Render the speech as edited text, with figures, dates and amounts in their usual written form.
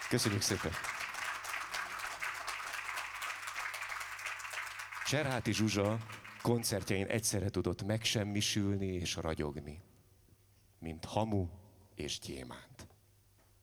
Köszönjük szépen. Cserháti Zsuzsa koncertjein egyszerre tudott megsemmisülni és ragyogni, mint hamu és gyémánt.